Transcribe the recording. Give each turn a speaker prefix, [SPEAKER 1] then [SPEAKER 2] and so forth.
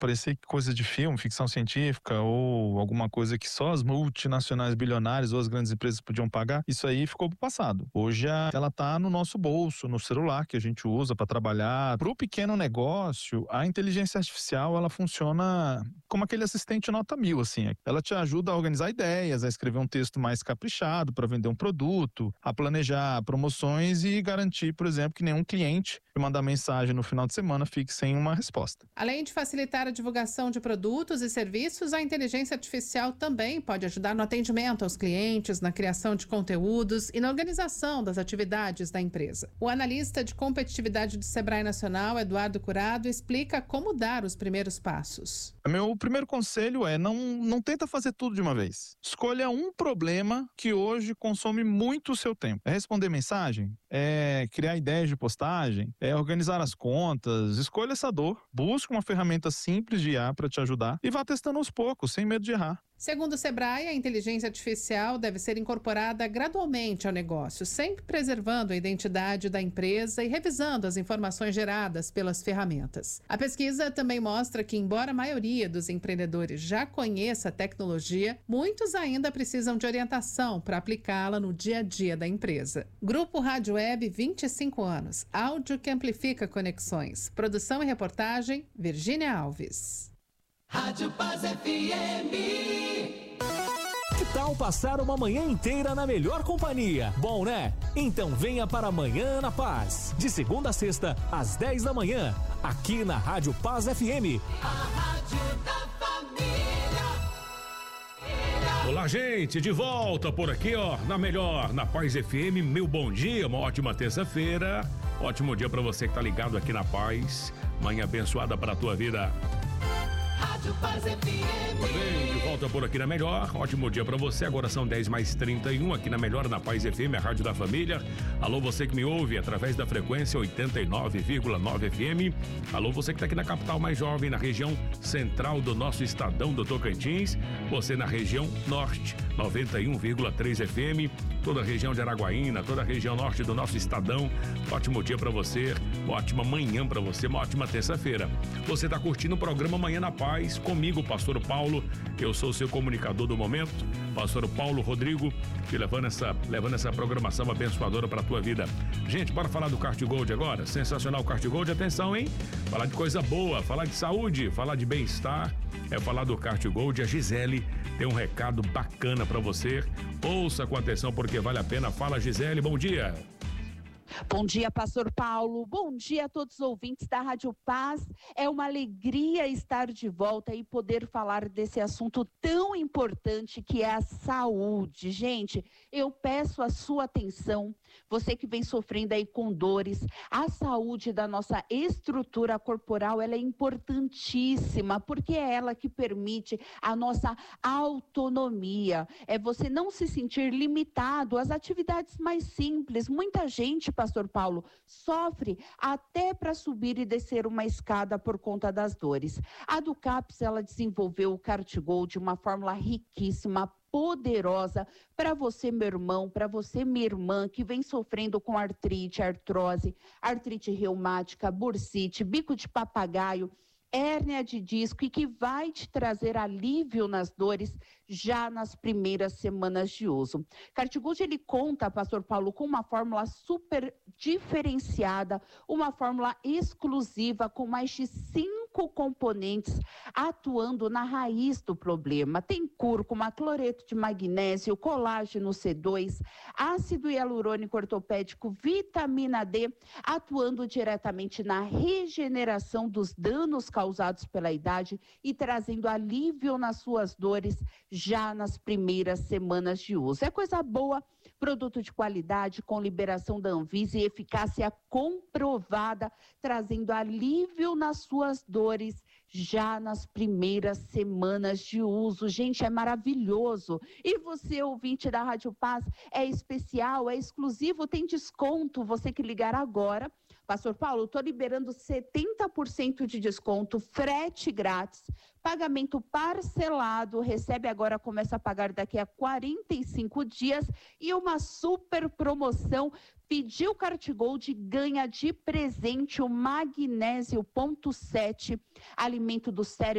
[SPEAKER 1] parecia coisa de filme, ficção científica ou alguma coisa que só as multinacionais bilionárias ou as grandes empresas podiam pagar, isso aí ficou pro passado. Hoje ela tá no nosso bolso, no celular que a gente usa para trabalhar. Pro pequeno negócio, a inteligência artificial, ela funciona como aquele assistente nota 1000, assim. Ela te ajuda a organizar ideias, a escrever um texto mais caprichado para vender um produto, a planejar promoções e garantir, por exemplo, que nenhum cliente que mandar mensagem no final de semana fique sem uma resposta.
[SPEAKER 2] Além de facilitar a divulgação de produtos e serviços, a inteligência artificial também pode ajudar no atendimento aos clientes, na criação de conteúdos e na organização das atividades da empresa. O analista de competitividade do Sebrae Nacional, Eduardo Curado, explica como dar os primeiros passos.
[SPEAKER 1] Meu primeiro conselho é não tenta fazer tudo de uma vez. Escolha um problema que hoje consome muito o seu tempo. É responder mensagem? É criar ideias de postagem? É organizar as contas? Escolha essa dor. Busque uma ferramenta simples de IA para te ajudar e vá testando aos poucos, sem medo de errar.
[SPEAKER 2] Segundo o Sebrae, a inteligência artificial deve ser incorporada gradualmente ao negócio, sempre preservando a identidade da empresa e revisando as informações geradas pelas ferramentas. A pesquisa também mostra que, embora a maioria dos empreendedores já conheça a tecnologia, muitos ainda precisam de orientação para aplicá-la no dia a dia da empresa. Grupo Rádio Web, 25 anos. Áudio que amplifica conexões. Produção e reportagem, Virgínia Alves.
[SPEAKER 3] Rádio Paz FM.
[SPEAKER 4] Que tal passar uma manhã inteira na melhor companhia? Bom, né? Então venha para Manhã na Paz, de segunda a sexta, às 10 da manhã, aqui na Rádio Paz FM.
[SPEAKER 3] A Rádio da Família.
[SPEAKER 5] Olá, gente, de volta por aqui, ó, na Paz FM. Meu bom dia, uma ótima terça-feira. Ótimo dia para você que tá ligado aqui na Paz. Manhã abençoada para a tua vida.
[SPEAKER 3] Rádio Paz FM.
[SPEAKER 5] Bem, de volta por aqui na Melhor. Ótimo dia pra você. Agora são 10h31 aqui na Melhor, na Paz FM, a Rádio da Família. Alô, você que me ouve através da frequência 89,9 FM. Alô, você que tá aqui na capital mais jovem, na região central do nosso estadão do Tocantins. Você na região norte, 91,3 FM. Toda a região de Araguaína, toda a região norte do nosso estadão. Ótimo dia pra você. Uma ótima manhã pra você. Uma ótima terça-feira. Você tá curtindo o programa Manhã na Paz comigo, Pastor Paulo. Eu sou o seu comunicador do momento, Pastor Paulo Rodrigo, te levando essa programação abençoadora para a tua vida. Gente, bora falar do Kart Gold agora? Sensacional Kart Gold, atenção, hein? Falar de coisa boa, falar de saúde, falar de bem-estar, é falar do Kart Gold. A Gisele tem um recado bacana para você. Ouça com atenção porque vale a pena. Fala, Gisele, bom dia.
[SPEAKER 6] Bom dia, Pastor Paulo. Bom dia a todos os ouvintes da Rádio Paz. É uma alegria estar de volta e poder falar desse assunto tão importante que é a saúde. Gente, eu peço a sua atenção, você que vem sofrendo aí com dores. A saúde da nossa estrutura corporal, ela é importantíssima, porque é ela que permite a nossa autonomia. É você não se sentir limitado às atividades mais simples. Muita gente, Pastor Paulo, sofre até para subir e descer uma escada por conta das dores. A Ducaps, ela desenvolveu o Kart Gold, uma fórmula riquíssima, poderosa para você, meu irmão, para você, minha irmã, que vem sofrendo com artrite, artrose, artrite reumática, bursite, bico de papagaio, hérnia de disco, e que vai te trazer alívio nas dores já nas primeiras semanas de uso. Kart Gold, ele conta, Pastor Paulo, com uma fórmula super diferenciada, uma fórmula exclusiva com mais de 5 componentes atuando na raiz do problema. Tem cúrcuma, cloreto de magnésio, colágeno C2, ácido hialurônico ortopédico, vitamina D, atuando diretamente na regeneração dos danos causados pela idade e trazendo alívio nas suas dores já nas primeiras semanas de uso. É coisa boa, produto de qualidade com liberação da Anvisa e eficácia comprovada, trazendo alívio nas suas dores já nas primeiras semanas de uso. Gente, é maravilhoso. E você, ouvinte da Rádio Paz, é especial, é exclusivo, tem desconto. Você que ligar agora, Pastor Paulo, estou liberando 70% de desconto, frete grátis, pagamento parcelado, recebe agora, começa a pagar daqui a 45 dias e uma super promoção pediu Cartigold, ganha de presente o magnésio 0,7, alimento do cérebro